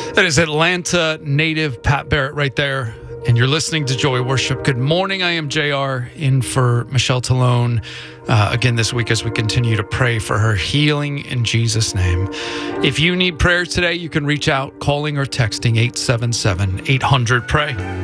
That is Atlanta native Pat Barrett right there. And you're listening to Joy Worship. Good morning. I am JR in for Michelle Talone again this week as we continue to pray for her healing in Jesus' name. If you need prayer today, you can reach out calling or texting 877-800-PRAY.